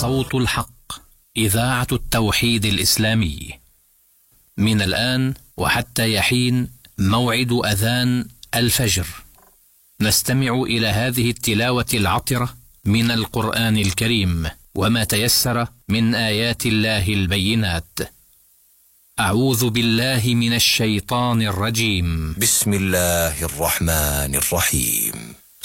صوت الحق، إذاعة التوحيد الإسلامي. من الآن وحتى يحين موعد أذان الفجر، نستمع إلى هذه التلاوة العطرة من القرآن الكريم وما تيسر من آيات الله البينات. أعوذ بالله من الشيطان الرجيم. بسم الله الرحمن الرحيم.